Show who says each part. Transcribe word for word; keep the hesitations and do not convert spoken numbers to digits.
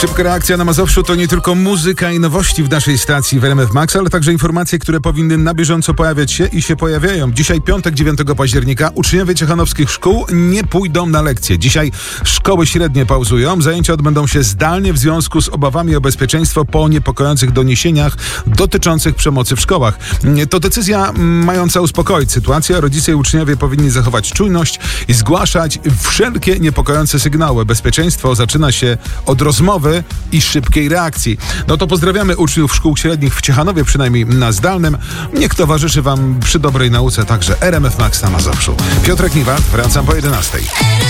Speaker 1: Szybka reakcja na Mazowszu to nie tylko muzyka i nowości w naszej stacji w R M F Max, ale także informacje, które powinny na bieżąco pojawiać się i się pojawiają. Dzisiaj piątek, dziewiątego października. Uczniowie ciechanowskich szkół nie pójdą na lekcje. Dzisiaj szkoły średnie pauzują. Zajęcia odbędą się zdalnie w związku z obawami o bezpieczeństwo po niepokojących doniesieniach dotyczących przemocy w szkołach. To decyzja mająca uspokoić sytuację. Rodzice i uczniowie powinni zachować czujność i zgłaszać wszelkie niepokojące sygnały. Bezpieczeństwo zaczyna się od rozmowy i szybkiej reakcji. No to pozdrawiamy uczniów szkół średnich w Ciechanowie, przynajmniej na zdalnym. Niech towarzyszy wam przy dobrej nauce także R M F Max na Mazowszu. Piotrek Niwat, wracam po jedenastej.